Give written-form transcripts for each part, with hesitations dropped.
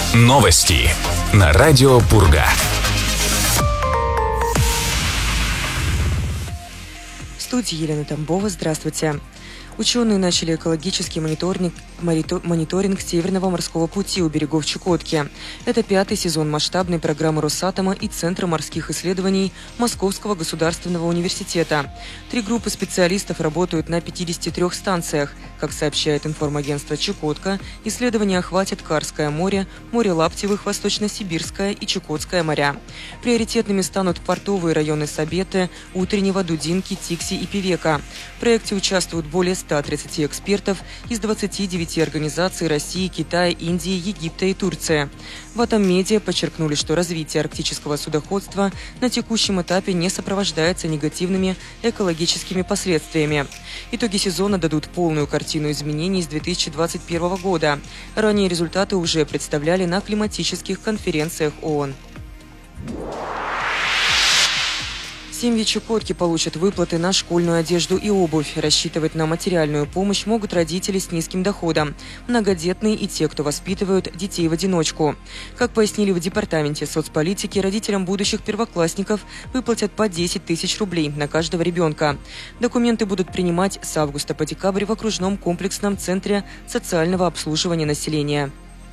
Новости на радио Пурга. В студии Елена Тамбова. Здравствуйте. Ученые начали экологический мониторинг Северного морского пути у берегов Чукотки. Это 5-й сезон масштабной программы Росатома и Центра морских исследований Московского государственного университета. 3 группы специалистов работают на 53 станциях. Как сообщает информагентство «Чукотка», исследования охватят Карское море, море Лаптевых, Восточно-Сибирское и Чукотское моря. Приоритетными станут портовые районы Сабеты, Утреннего, Дудинки, Тикси и Певека. В проекте участвуют более 130 экспертов из 29 организаций России, Китая, Индии, Египта и Турции. В Атоммедиа подчеркнули, что развитие арктического судоходства на текущем этапе не сопровождается негативными экологическими последствиями. Итоги сезона дадут полную картину изменений с 2021 года. Ранее результаты уже представляли на климатических конференциях ООН. Семьи Чукотки получат выплаты на школьную одежду и обувь. Рассчитывать на материальную помощь могут родители с низким доходом, многодетные и те, кто воспитывают детей в одиночку. Как пояснили в Департаменте соцполитики, родителям будущих первоклассников выплатят по 10 тысяч рублей на каждого ребенка. Документы будут принимать с августа по декабрь в окружном комплексном центре социального обслуживания населения.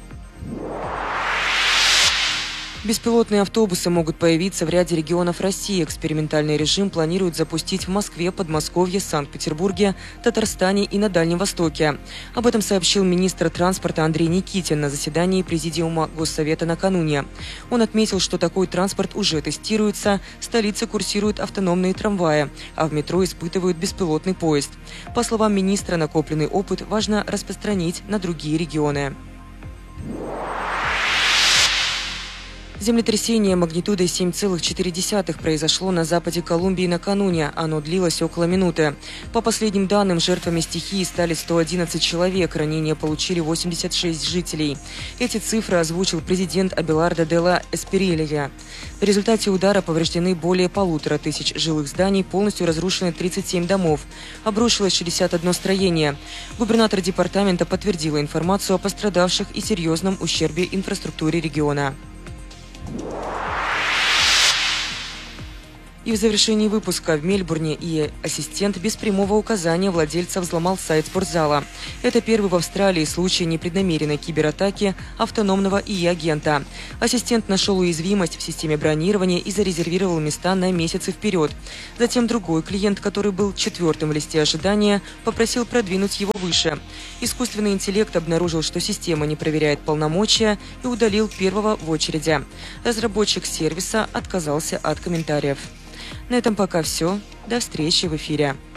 Беспилотные автобусы могут появиться в ряде регионов России. Экспериментальный режим планируют запустить в Москве, Подмосковье, Санкт-Петербурге, Татарстане и на Дальнем Востоке. Об этом сообщил министр транспорта Андрей Никитин на заседании Президиума Госсовета накануне. Он отметил, что такой транспорт уже тестируется, в столице курсируют автономные трамваи, а в метро испытывают беспилотный поезд. По словам министра, накопленный опыт важно распространить на другие регионы. Землетрясение магнитудой 7,4 произошло на западе Колумбии накануне. Оно длилось около минуты. По последним данным, жертвами стихии стали 111 человек. Ранения получили 86 жителей. Эти цифры озвучил президент Абелардо де ла Эспирилья. В результате удара повреждены более 1500 жилых зданий, полностью разрушены 37 домов. Обрушилось 61 строение. Губернатор департамента подтвердила информацию о пострадавших и серьезном ущербе инфраструктуре региона. И в завершении выпуска: в Мельбурне и ассистент без прямого указания владельца взломал сайт спортзала. Это первый в Австралии случай непреднамеренной кибератаки автономного ИИ-агента. Ассистент нашел уязвимость в системе бронирования и зарезервировал места на месяцы вперед. Затем другой клиент, который был 4-м в листе ожидания, попросил продвинуть его выше. Искусственный интеллект обнаружил, что система не проверяет полномочия, и удалил первого в очереди. Разработчик сервиса отказался от комментариев. На этом пока все. До встречи в эфире.